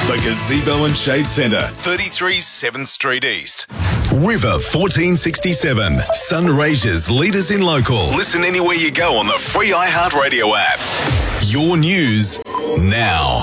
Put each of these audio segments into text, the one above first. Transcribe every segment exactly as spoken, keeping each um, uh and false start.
The Gazebo and Shade Centre, thirty-three seventh Street East. River fourteen sixty-seven, Sunraysia's leaders in local. Listen anywhere you go on the free iHeartRadio app. Your news now.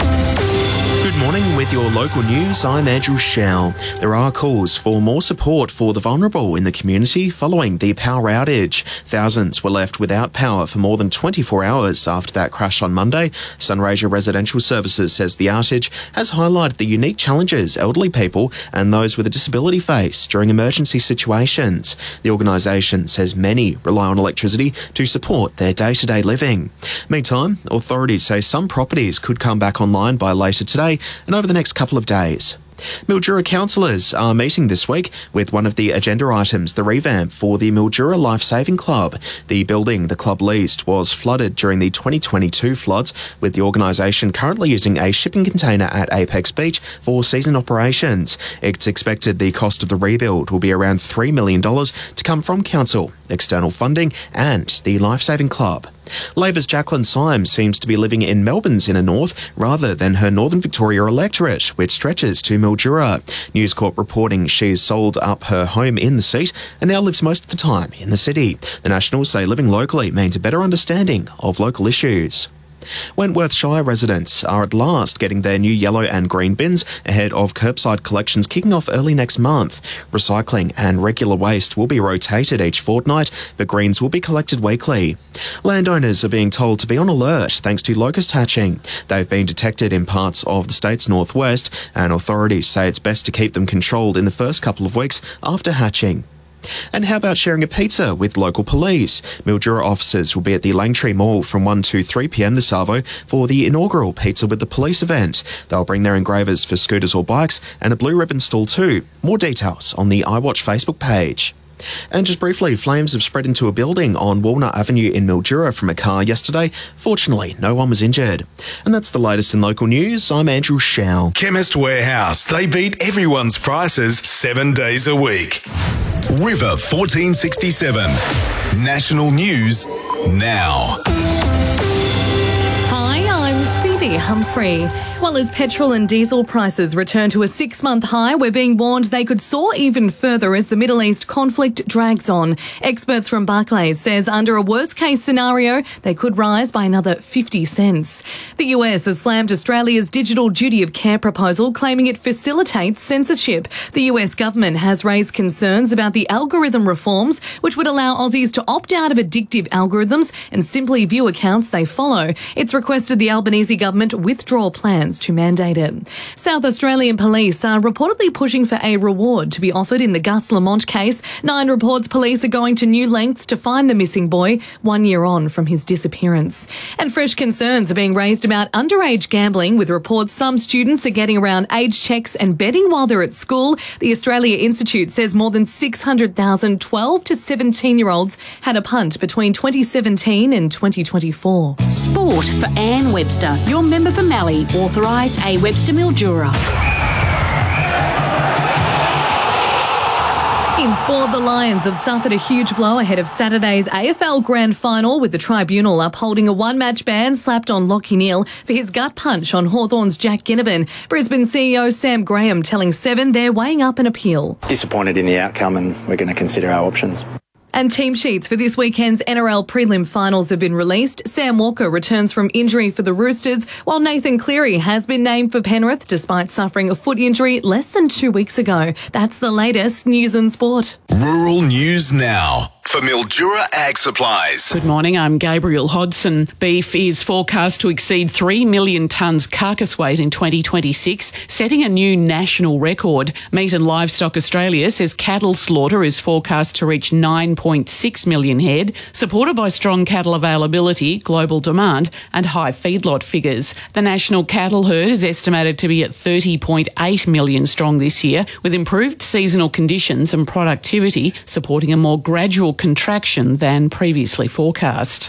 Good morning with your local news. I'm Andrew Shao. There are calls for more support for the vulnerable in the community following the power outage. Thousands were left without power for more than twenty-four hours after that crash on Monday. Sunraysia Residential Services says the outage has highlighted the unique challenges elderly people and those with a disability face during emergency situations. The organisation says many rely on electricity to support their day-to-day living. Meantime, authorities say some properties could come back online by later today and over the next couple of days. Mildura councillors are meeting this week with one of the agenda items, the revamp for the Mildura Life Saving Club. The building the club leased was flooded during the twenty twenty-two floods, with the organisation currently using a shipping container at Apex Beach for season operations. It's expected the cost of the rebuild will be around three million dollars to come from council, external funding and the Life Saving Club. Labor's Jacqueline Symes seems to be living in Melbourne's inner north rather than her Northern Victoria electorate, which stretches to Mildura. News Corp reporting she's sold up her home in the seat and now lives most of the time in the city. The Nationals say living locally means a better understanding of local issues. Wentworth Shire residents are at last getting their new yellow and green bins ahead of curbside collections kicking off early next month. Recycling and regular waste will be rotated each fortnight, but greens will be collected weekly. Landowners are being told to be on alert thanks to locust hatching. They've been detected in parts of the state's northwest, and authorities say it's best to keep them controlled in the first couple of weeks after hatching. And how about sharing a pizza with local police? Mildura officers will be at the Langtree Mall from one to three p.m. this arvo for the inaugural Pizza with the Police event. They'll bring their engravers for scooters or bikes and a blue ribbon stall too. More details on the iWatch Facebook page. And just briefly, flames have spread into a building on Walnut Avenue in Mildura from a car yesterday. Fortunately, no one was injured. And that's the latest in local news. I'm Andrew Shao. Chemist Warehouse. They beat everyone's prices seven days a week. River fourteen sixty-seven. National news now. Hi, I'm Phoebe Humphrey. Well, as petrol and diesel prices return to a six-month high, we're being warned they could soar even further as the Middle East conflict drags on. Experts from Barclays says under a worst-case scenario, they could rise by another fifty cents. The U S has slammed Australia's digital duty of care proposal, claiming it facilitates censorship. The U S government has raised concerns about the algorithm reforms, which would allow Aussies to opt out of addictive algorithms and simply view accounts they follow. It's requested the Albanese government withdraw plans to mandate it. South Australian police are reportedly pushing for a reward to be offered in the Gus Lamont case. Nine reports police are going to new lengths to find the missing boy one year on from his disappearance. And fresh concerns are being raised about underage gambling, with reports some students are getting around age checks and betting while they're at school. The Australia Institute says more than six hundred thousand twelve to seventeen-year-olds had a punt between twenty seventeen and twenty twenty-four. Sport for Anne Webster, your member for Mallee, authorised A. Webster Mildura. In sport, the Lions have suffered a huge blow ahead of Saturday's A F L Grand Final, with the tribunal upholding a one-match ban slapped on Lachie Neale for his gut punch on Hawthorn's Jack Ginnivan. Brisbane C E O Sam Graham telling Seven they're weighing up an appeal. Disappointed in the outcome, and we're going to consider our options. And team sheets for this weekend's N R L prelim finals have been released. Sam Walker returns from injury for the Roosters, while Nathan Cleary has been named for Penrith despite suffering a foot injury less than two weeks ago. That's the latest news and sport. Rural news now for Mildura Ag Supplies. Good morning, I'm Gabriel Hodson. Beef is forecast to exceed three million tonnes carcass weight in twenty twenty-six, setting a new national record. Meat and Livestock Australia says cattle slaughter is forecast to reach nine point six million head, supported by strong cattle availability, global demand and high feedlot figures. The national cattle herd is estimated to be at thirty point eight million strong this year, with improved seasonal conditions and productivity supporting a more gradual contraction than previously forecast.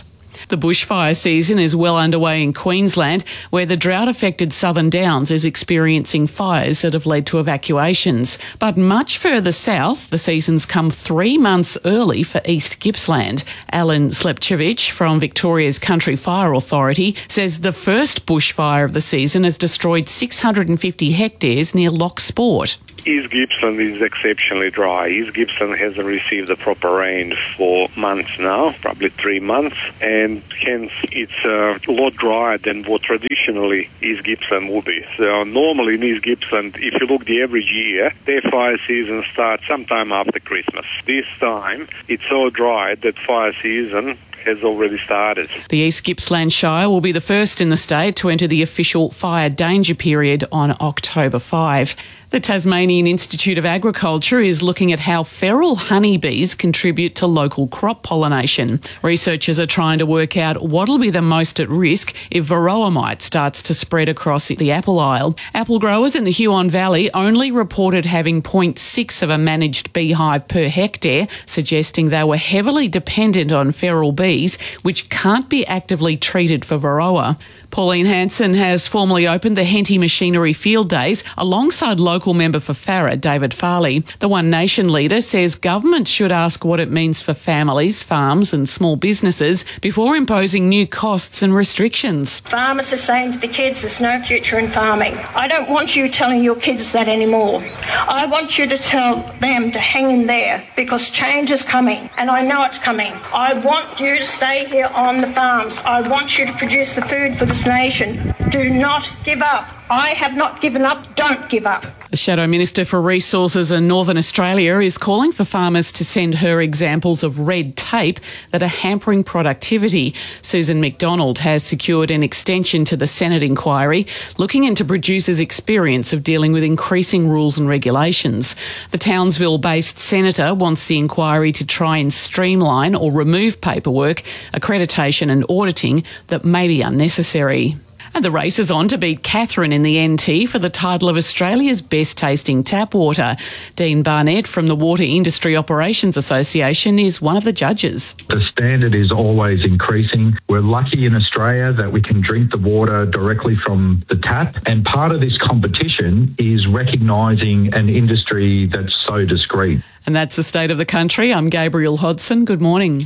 The bushfire season is well underway in Queensland, where the drought-affected Southern Downs is experiencing fires that have led to evacuations. But much further south, the season's come three months early for East Gippsland. Alan Slepčević from Victoria's Country Fire Authority says the first bushfire of the season has destroyed six hundred fifty hectares near Loch Sport. East Gippsland is exceptionally dry. East Gippsland hasn't received the proper rain for months now, probably three months, and hence it's a lot drier than what traditionally East Gippsland would be. So normally in East Gippsland, if you look the average year, their fire season starts sometime after Christmas. This time, it's so dry that fire season has already started. The East Gippsland Shire will be the first in the state to enter the official fire danger period on October fifth. The Tasmanian Institute of Agriculture is looking at how feral honeybees contribute to local crop pollination. Researchers are trying to work out what'll be the most at risk if varroa mite starts to spread across the apple isle. Apple growers in the Huon Valley only reported having zero point six of a managed beehive per hectare, suggesting they were heavily dependent on feral bees, which can't be actively treated for varroa. Pauline Hanson has formally opened the Henty Machinery Field Days alongside local member for Farrer, David Farley. The One Nation leader says government should ask what it means for families, farms and small businesses before imposing new costs and restrictions. Farmers are saying to the kids there's no future in farming. I don't want you telling your kids that anymore. I want you to tell them to hang in there because change is coming and I know it's coming. I want you to stay here on the farms. I want you to produce the food for this nation. Do not give up. I have not given up. Don't give up. The Shadow Minister for Resources in Northern Australia is calling for farmers to send her examples of red tape that are hampering productivity. Susan McDonald has secured an extension to the Senate inquiry, looking into producers' experience of dealing with increasing rules and regulations. The Townsville-based senator wants the inquiry to try and streamline or remove paperwork, accreditation and auditing that may be unnecessary. And the race is on to beat Catherine in the N T for the title of Australia's best tasting tap water. Dean Barnett from the Water Industry Operations Association is one of the judges. The standard is always increasing. We're lucky in Australia that we can drink the water directly from the tap. And part of this competition is recognising an industry that's so discreet. And that's the state of the country. I'm Gabrielle Hodson. Good morning.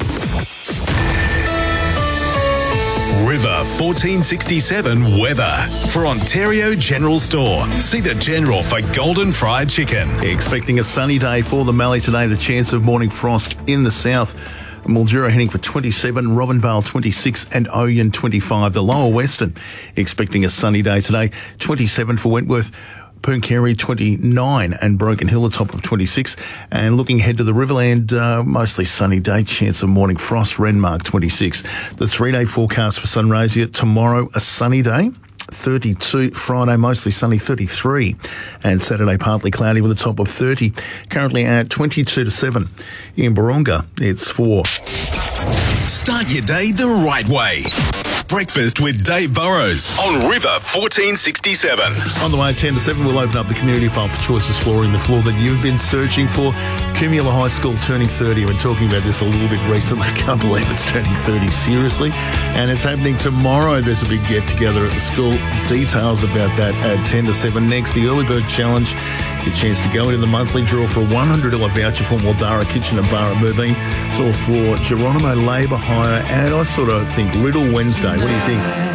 River fourteen sixty-seven weather. For Ontario General Store, see the General for golden fried chicken. Expecting a sunny day for the Mallee today. The chance of morning frost in the south. Mildura heading for twenty-seven, Robinvale twenty-six and Oyen twenty-five. The lower western expecting a sunny day today. twenty-seven for Wentworth. Pooncarie twenty-nine and Broken Hill a top of twenty-six. And looking ahead to the Riverland, uh, mostly sunny day, chance of morning frost, Renmark twenty-six. The three-day forecast for Sunraysia, tomorrow a sunny day, thirty-two, Friday mostly sunny, thirty-three, and Saturday partly cloudy with a top of thirty. Currently at twenty-two to seven. In Baronga, it's four. Start your day the right way. Breakfast with Dave Burrows on River fourteen sixty-seven. On the way at ten to seven, we'll open up the community file for Choices Flooring, the floor that you've been searching for. Cumula High School turning thirty. I've been talking about this a little bit recently. I can't believe it's turning thirty, seriously. And it's happening tomorrow. There's a big get-together at the school. Details about that at ten to seven. Next, the Early Bird Challenge. Your chance to go into the monthly draw for a one hundred dollars voucher for Waldara Kitchen and Bar at Merbein. It's all for Geronimo Labour Hire, and I sort of think Riddle Wednesday. What do you think?